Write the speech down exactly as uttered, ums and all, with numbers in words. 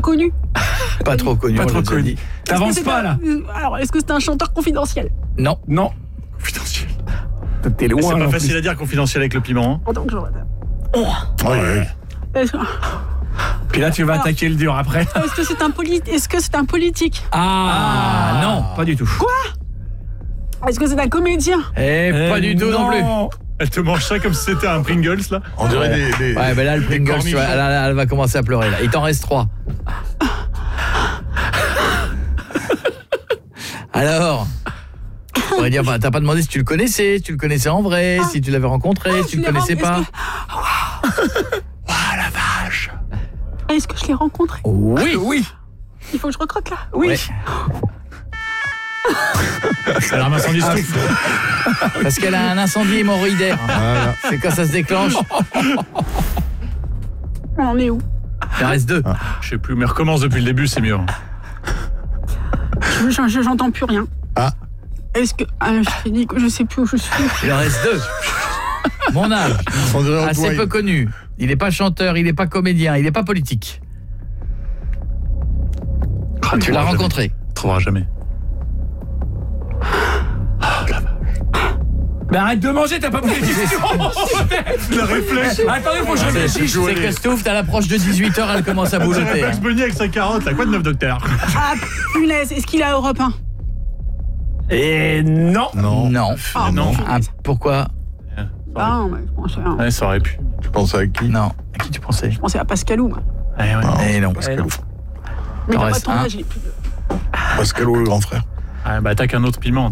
connu? Pas trop connu. Pas trop connu. T'avances pas, un... là. Alors, est-ce que c'est un chanteur confidentiel? Non. Non. Confidentiel. T'es loin. C'est pas en facile plus. à dire confidentiel avec le piment. Hein. Attends que je regarde. Ouais. Est-ce Puis là, tu vas Alors, attaquer le dur après. est-ce que c'est un poli... Est-ce que c'est un politique? Ah, non, pas du tout. Quoi? Est-ce que c'est un comédien? Eh, Eh, pas du tout non plus. Elle te mange ça comme si c'était un Pringles là. On dirait Ouais. des, des... Ouais, ben là, le Des Pringles, tu vois, cornichons. là, là, elle va commencer à pleurer, là. Il t'en reste trois. Alors, on pourrait dire, bah, t'as pas demandé si tu le connaissais, si tu le connaissais en vrai, si tu l'avais rencontré, Ah, si tu je le l'ai connaissais ren- pas. est-ce que- Ah, la vache. Est-ce que je l'ai rencontré? Oui. Oui. Il faut que je recroque là. Oui. Ouais. Alors un incendie Ah, souffle. Parce qu'elle a un incendie hémorroïdaire. Voilà. C'est quand ça se déclenche. On en est où? Il en reste deux. Je sais plus, mais recommence depuis le début, c'est mieux. Je- je- J'entends plus rien. Ah. Est-ce que... Ah, je t'ai dit que je sais plus où je suis. Il en reste deux. Mon âge. On dirait Assez Antoine. peu connu. Il n'est pas chanteur, il n'est pas comédien, il n'est pas politique. Ah, Tu l'as rencontré. Tu trouveras jamais. Mais arrête de manger, t'as pas pris les questions. Le réflexe. Attendez, faut que je réfléchisse. C'est que Stouff, à l'approche de dix-huit heures, elle commence à C'est boulotter. Bugs Bunny avec sa carotte, là. Quoi de neuf, docteur? Ah, punaise, est-ce qu'il a Europe un? Et non. Non. Non. Ah, non. Ah, pourquoi? Ah, non, mais je pensais à, Ouais, ça aurait pu. Tu penses à qui? Non. À qui tu pensais? je pensais à Pascalou, moi. Ouais, ouais. Non, Eh non. Pascal, Eh non. Mais il T'en a pas restes ton un. âge, il est plus... Pascal, le grand frère. Ah, bah attaque un autre piment.